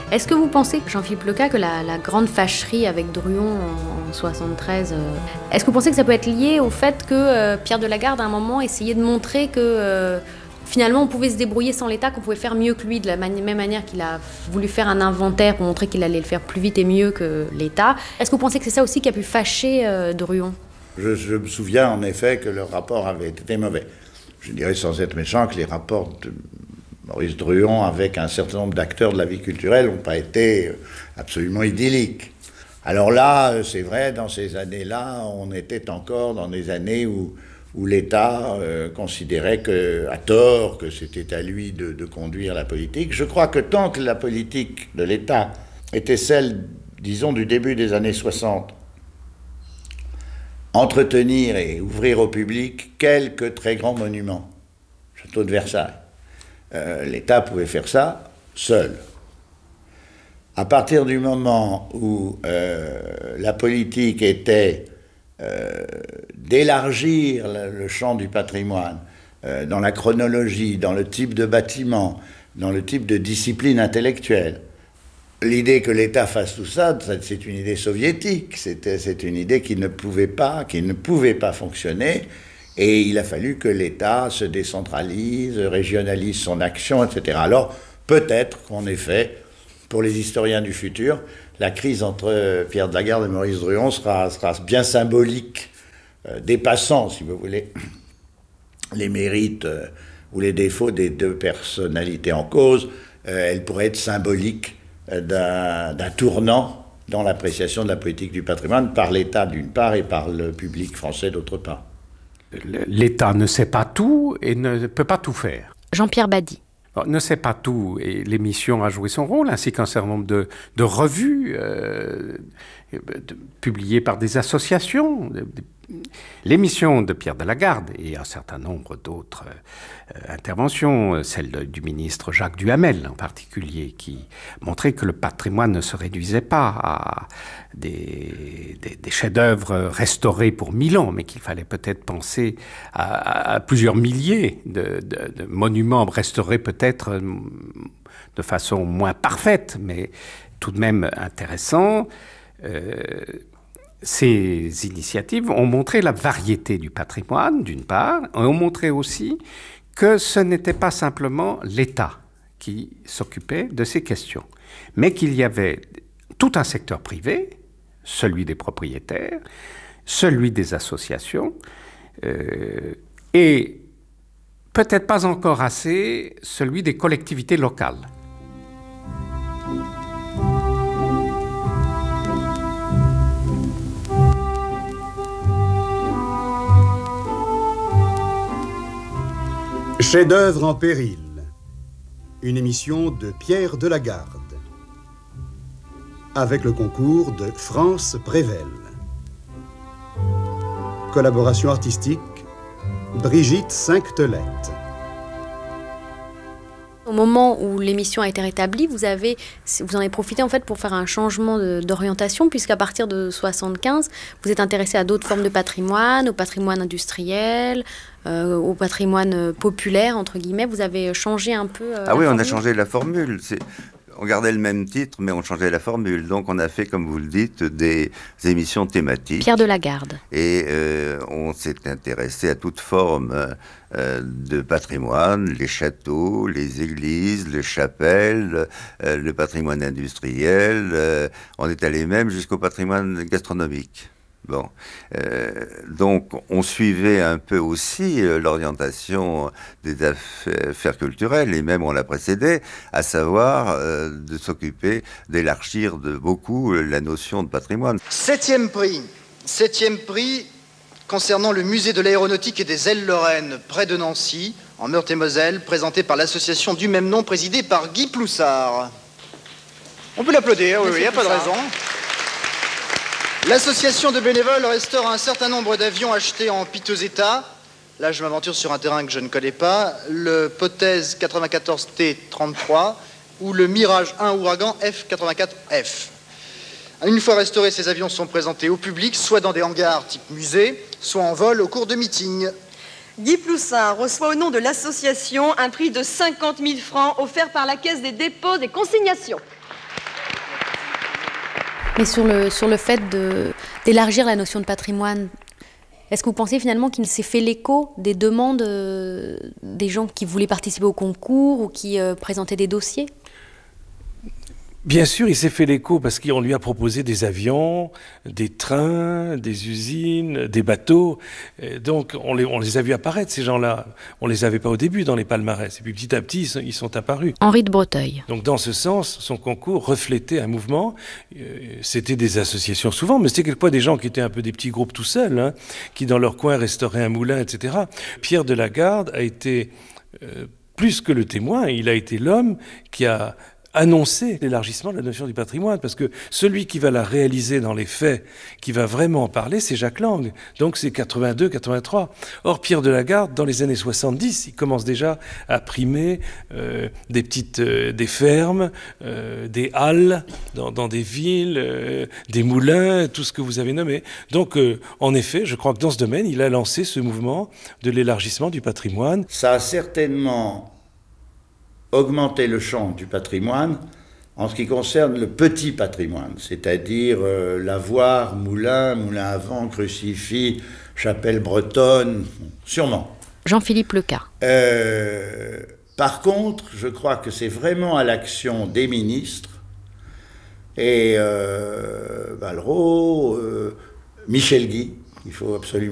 Est-ce que vous pensez, Jean-Philippe Leca, que la grande fâcherie avec Druon en 73, est-ce que vous pensez que ça peut être lié au fait que Pierre de Lagarde, à un moment, essayait de montrer que finalement on pouvait se débrouiller sans l'État, qu'on pouvait faire mieux que lui, de la même manière qu'il a voulu faire un inventaire pour montrer qu'il allait le faire plus vite et mieux que l'État? Est-ce que vous pensez que c'est ça aussi qui a pu fâcher Druon? Je me souviens en effet que le rapport avait été mauvais. Je dirais sans être méchant que les rapports de Maurice Druon avec un certain nombre d'acteurs de la vie culturelle n'ont pas été absolument idylliques. Alors là, c'est vrai, dans ces années-là, on était encore dans des années où l'État considérait à tort que c'était à lui de conduire la politique. Je crois que tant que la politique de l'État était celle, disons, du début des années 60, entretenir et ouvrir au public quelques très grands monuments, château de Versailles, l'État pouvait faire ça seul. À partir du moment où la politique était d'élargir le champ du patrimoine dans la chronologie, dans le type de bâtiment, dans le type de discipline intellectuelle, l'idée que l'État fasse tout ça, c'est une idée soviétique, c'est une idée qui ne pouvait pas fonctionner, et il a fallu que l'État se décentralise, régionalise son action, etc. Alors, peut-être qu'en effet, pour les historiens du futur, la crise entre Pierre de Lagarde et Maurice Druon sera bien symbolique, dépassant, si vous voulez, les mérites ou les défauts des deux personnalités en cause. Elle pourrait être symbolique d'un tournant dans l'appréciation de la politique du patrimoine par l'État d'une part et par le public français d'autre part. L'État ne sait pas tout et ne peut pas tout faire. Jean-Pierre Bady. Ne sait pas tout et l'émission a joué son rôle, ainsi qu'un certain nombre de revues publiées par des associations. L'émission de Pierre de Lagarde et un certain nombre d'autres interventions, celle du ministre Jacques Duhamel en particulier, qui montrait que le patrimoine ne se réduisait pas à des chefs-d'œuvre restaurés pour 1000 ans, mais qu'il fallait peut-être penser à plusieurs milliers de monuments restaurés peut-être de façon moins parfaite, mais tout de même intéressant. Ces initiatives ont montré la variété du patrimoine, d'une part, et ont montré aussi que ce n'était pas simplement l'État qui s'occupait de ces questions, mais qu'il y avait tout un secteur privé, celui des propriétaires, celui des associations, et peut-être pas encore assez celui des collectivités locales. Chef-d'œuvre en péril, une émission de Pierre de Lagarde, avec le concours de France Prével. Collaboration artistique, Brigitte Cinquetelette. Au moment où l'émission a été rétablie, vous en avez profité en fait pour faire un changement d'orientation, puisqu'à partir de 75, vous êtes intéressé à d'autres formes de patrimoine, au patrimoine industriel, au patrimoine populaire, entre guillemets. Vous avez changé un peu Ah oui, on a changé la formule. On gardait le même titre, mais on changeait la formule. Donc on a fait, comme vous le dites, des émissions thématiques. Pierre de Lagarde. Et on s'est intéressé à toute forme de patrimoine, les châteaux, les églises, les chapelles, le patrimoine industriel. On est allé même jusqu'au patrimoine gastronomique. Bon, donc on suivait un peu aussi l'orientation des affaires culturelles, et même on l'a précédé, à savoir de s'occuper d'élargir de beaucoup la notion de patrimoine. Septième prix concernant le musée de l'aéronautique et des ailes Lorraine, près de Nancy, en Meurthe-et-Moselle, présenté par l'association du même nom, présidée par Guy Ploussard. On peut l'applaudir, oui, il n'y a pas de raison. L'association de bénévoles restaure un certain nombre d'avions achetés en piteux état. Là, je m'aventure sur un terrain que je ne connais pas. Le Potez 94T-33 ou le Mirage 1 Ouragan F-84F. Une fois restaurés, ces avions sont présentés au public, soit dans des hangars type musée, soit en vol au cours de meetings. Guy Ploussard reçoit au nom de l'association un prix de 50 000 francs offert par la Caisse des dépôts des consignations. Mais sur le fait d'élargir la notion de patrimoine, est-ce que vous pensez finalement qu'il s'est fait l'écho des demandes des gens qui voulaient participer au concours ou qui présentaient des dossiers ? Bien sûr, il s'est fait l'écho parce qu'on lui a proposé des avions, des trains, des usines, des bateaux. Et donc, on les a vus apparaître, ces gens-là. On ne les avait pas au début dans les palmarès. Et puis, petit à petit, ils sont apparus. Henri de Breteuil. Donc, dans ce sens, son concours reflétait un mouvement. C'était des associations souvent, mais c'était quelquefois des gens qui étaient un peu des petits groupes tout seuls, hein, qui, dans leur coin, restauraient un moulin, etc. Pierre de la Garde a été, plus que le témoin, il a été l'homme qui a annoncer l'élargissement de la notion du patrimoine, parce que celui qui va la réaliser dans les faits, qui va vraiment en parler, c'est Jacques Lang. Donc c'est 82-83. Or, Pierre de la Garde, dans les années 70, il commence déjà à primer des fermes, des halles dans des villes, des moulins, tout ce que vous avez nommé. Donc, en effet, je crois que dans ce domaine, il a lancé ce mouvement de l'élargissement du patrimoine. Ça a certainement augmenter le champ du patrimoine en ce qui concerne le petit patrimoine, c'est-à-dire lavoir, moulin, moulin à vent, crucifix, chapelle bretonne, sûrement. Jean-Philippe Leca. Par contre, je crois que c'est vraiment à l'action des ministres et Malraux, Michel Guy, il faut absolument